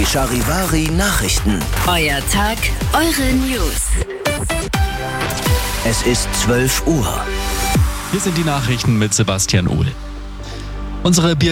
Die Charivari Nachrichten. Euer Tag, eure News. Es ist 12 Uhr. Hier sind die Nachrichten mit Sebastian Ohl. Unsere